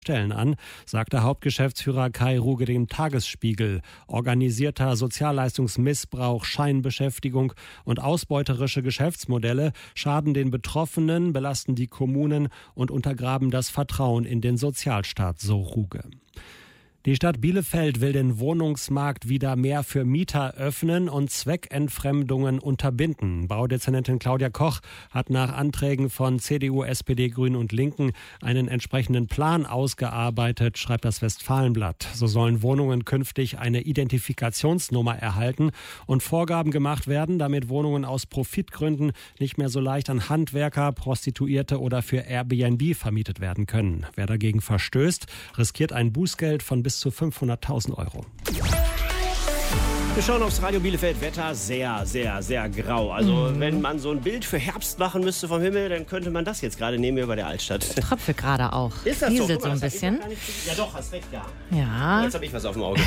Stellen an, sagte Hauptgeschäftsführer Kai Ruge dem Tagesspiegel. Organisierter Sozialleistungsmissbrauch, Scheinbeschäftigung und ausbeuterische Geschäftsmodelle schaden den Betroffenen, belasten die Kommunen und untergraben das Vertrauen in den Sozialstaat, so Ruge. Die Stadt Bielefeld will den Wohnungsmarkt wieder mehr für Mieter öffnen und Zweckentfremdungen unterbinden. Baudezernentin Claudia Koch hat nach Anträgen von CDU, SPD, Grünen und Linken einen entsprechenden Plan ausgearbeitet, schreibt das Westfalenblatt. So sollen Wohnungen künftig eine Identifikationsnummer erhalten und Vorgaben gemacht werden, damit Wohnungen aus Profitgründen nicht mehr so leicht an Handwerker, Prostituierte oder für Airbnb vermietet werden können. Wer dagegen verstößt, riskiert ein Bußgeld von bis zu 500.000 Euro. Wir schauen aufs Radio Bielefeld. Wetter sehr, sehr, sehr grau. Also wenn man so ein Bild für Herbst machen müsste vom Himmel, dann könnte man das jetzt gerade nehmen hier bei der Altstadt. Tröpfe gerade auch. Ist das so? Rieselt Guck mal, so ein bisschen. Ja doch, hast recht, ja. Ja. Jetzt habe ich was auf dem Auge.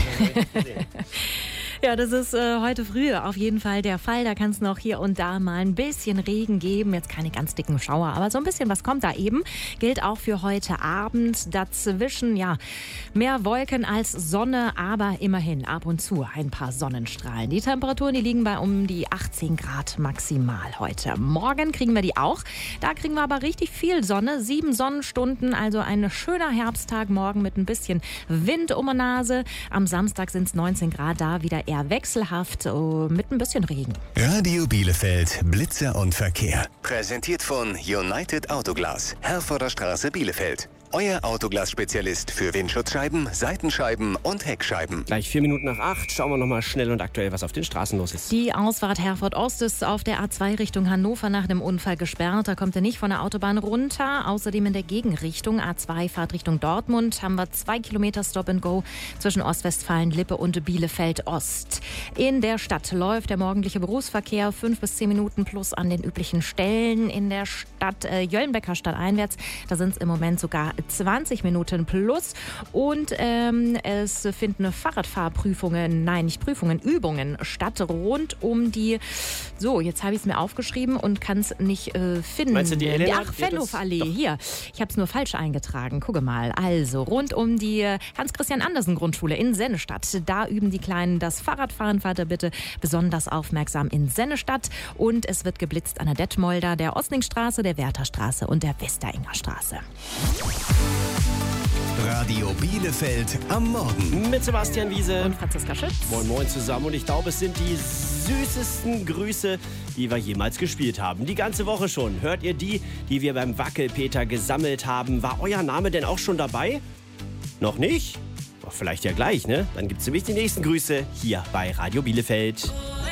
Ja, das ist heute früh auf jeden Fall der Fall. Da kann es noch hier und da mal ein bisschen Regen geben. Jetzt keine ganz dicken Schauer, aber so ein bisschen was kommt da eben. Gilt auch für heute Abend. Dazwischen, ja, mehr Wolken als Sonne, aber immerhin ab und zu ein paar Sonnenstrahlen. Die Temperaturen, die liegen bei um die 18 Grad maximal heute. Morgen kriegen wir die auch. Da kriegen wir aber richtig viel Sonne. 7 Sonnenstunden, also ein schöner Herbsttag morgen mit ein bisschen Wind um die Nase. Am Samstag sind es 19 Grad, da wieder eher wechselhaft mit ein bisschen Regen. Radio Bielefeld, Blitzer und Verkehr. Präsentiert von United Autoglas, Herforder Straße, Bielefeld. Euer Autoglas-Spezialist für Windschutzscheiben, Seitenscheiben und Heckscheiben. Gleich 4 Minuten nach 8 schauen wir nochmal schnell und aktuell, was auf den Straßen los ist. Die Ausfahrt Herford Ost ist auf der A2 Richtung Hannover nach dem Unfall gesperrt. Da kommt er nicht von der Autobahn runter. Außerdem in der Gegenrichtung A2 Fahrt Richtung Dortmund haben wir 2 Kilometer Stop-and-Go zwischen Ostwestfalen-Lippe und Bielefeld-Ost. In der Stadt läuft der morgendliche Berufsverkehr 5 bis 10 Minuten plus an den üblichen Stellen. In der Stadt Jöllenbecker stadteinwärts, da sind es im Moment sogar 20 Minuten plus und es finden Übungen statt rund um die, so, jetzt habe ich es mir aufgeschrieben und kann es nicht finden. Meinst du die Elena? Ach, Fenhof-Allee, hier. Ich habe es nur falsch eingetragen, gucke mal. Also, rund um die Hans-Christian-Andersen-Grundschule in Sennestadt, da üben die Kleinen das Fahrradfahren. Fahrt bitte besonders aufmerksam in Sennestadt und es wird geblitzt an der Detmolder, der Ostlingstraße, der Wertherstraße und der Westerenger Straße. Radio Bielefeld am Morgen. Mit Sebastian Wiese und Franziska Schütz. Moin Moin zusammen und ich glaube, es sind die süßesten Grüße, die wir jemals gespielt haben. Die ganze Woche schon. Hört ihr die wir beim Wackelpeter gesammelt haben? War euer Name denn auch schon dabei? Noch nicht? Vielleicht ja gleich, ne? Dann gibt's nämlich die nächsten Grüße hier bei Radio Bielefeld.